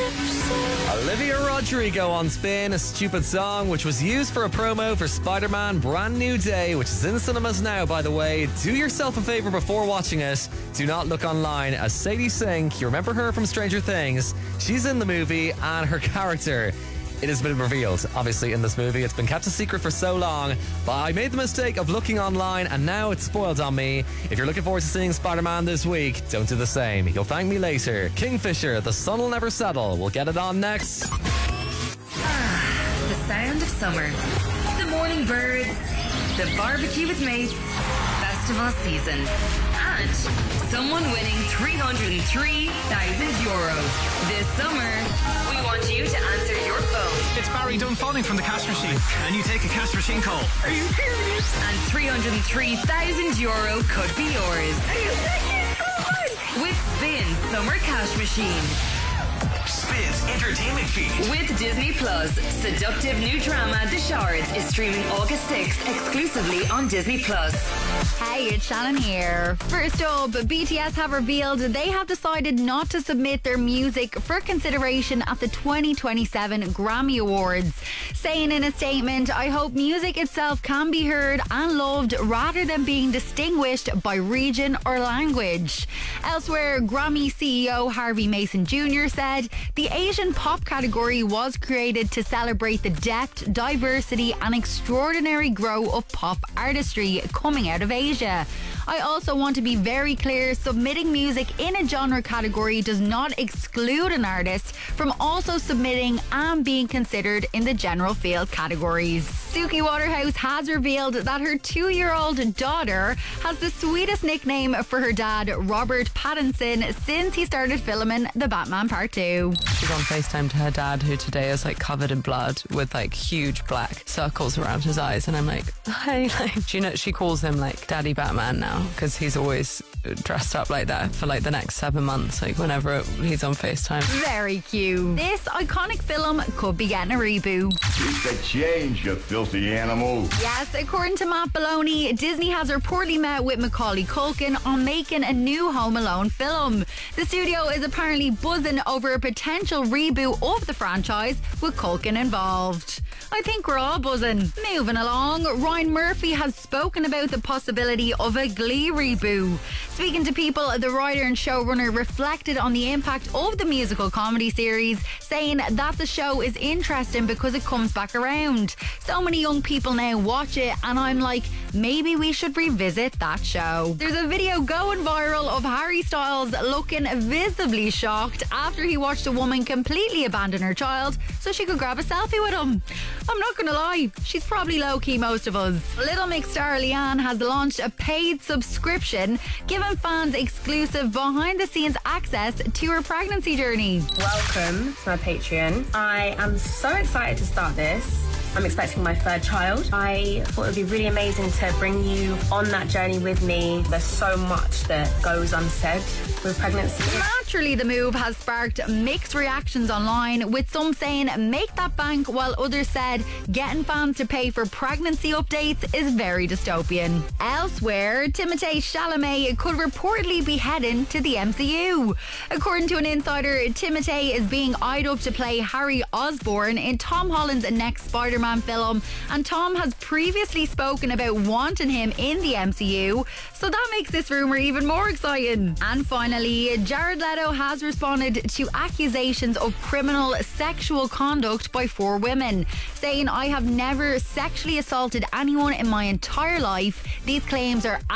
Olivia Rodrigo on Spin, a stupid song which was used for a promo for Spider-Man Brand New Day, which is in cinemas now, by the way. Do yourself a favour before watching it. Do not look online, as Sadie Sink, you remember her from Stranger Things, she's in the movie, and her character, it has been revealed, obviously, in this movie. It's been kept a secret for so long, but I made the mistake of looking online, and now it's spoiled on me. If you're looking forward to seeing Spider-Man this week, don't do the same. You'll thank me later. Kingfisher, The Sun Will Never Settle. We'll get it on next. The sound of summer. The morning birds. The barbecue with mates. Festival season. And someone winning €303,000. This summer, we want you to answer your phone. It's Barry Dunphoning from the cash machine, and you take a cash machine call. Are you serious? And €303,000 could be yours. Are you serious? With Spin Summer Cash Machine. Spin's entertainment feed. With Disney Plus, seductive new drama The Shards is streaming August 6th exclusively on Disney Plus. Hey, it's Shannon here. First up, BTS have revealed they have decided not to submit their music for consideration at the 2027 Grammy Awards. Saying in a statement, I hope music itself can be heard and loved rather than being distinguished by region or language. Elsewhere, Grammy CEO Harvey Mason Jr. said the Asian pop category was created to celebrate the depth, diversity and extraordinary growth of pop artistry coming out of Asia. I also want to be very clear, submitting music in a genre category does not exclude an artist from also submitting and being considered in the general field categories. Suki Waterhouse has revealed that her 2-year-old daughter has the sweetest nickname for her dad, Robert Pattinson, since he started filming The Batman Part 2. She's on FaceTime to her dad, who today is like covered in blood with like huge black circles around his eyes, and I'm like, hi, like, do you know, she calls him like Daddy Batman now, because he's always dressed up like that for like the next 7 months, like whenever he's on FaceTime. Very cute. This iconic film could be getting a reboot. It's a change, you filthy animal. Yes, according to Matt Belloni, Disney has reportedly met with Macaulay Culkin on making a new Home Alone film. The studio is apparently buzzing over a potential reboot of the franchise with Culkin involved. I think we're all buzzing. Moving along, Ryan Murphy has spoken about the possibility of a Glee reboot. Speaking to People, the writer and showrunner reflected on the impact of the musical comedy series, saying that the show is interesting because it comes back around. So many young people now watch it, and I'm like, maybe we should revisit that show. There's a video going viral of Harry Styles looking visibly shocked after he watched a woman completely abandon her child so she could grab a selfie with him. I'm not gonna lie, she's probably low-key most of us. Little Mix star Leanne has launched a paid subscription, giving fans exclusive behind-the-scenes access to her pregnancy journey. Welcome to my Patreon. I am so excited to start this. I'm expecting my third child. I thought it would be really amazing to bring you on that journey with me. There's so much that goes unsaid with pregnancy. Naturally, the move has sparked mixed reactions online, with some saying make that bank, while others said getting fans to pay for pregnancy updates is very dystopian. Elsewhere, Timothée Chalamet could reportedly be heading to the MCU. According to an insider, Timothée is being eyed up to play Harry Osborn in Tom Holland's next Spider-Man film, and Tom has previously spoken about wanting him in the MCU, so that makes this rumour even more exciting. And finally, Jared Leto has responded to accusations of criminal sexual conduct by 4 women, saying, I have never sexually assaulted anyone in my entire life. These claims are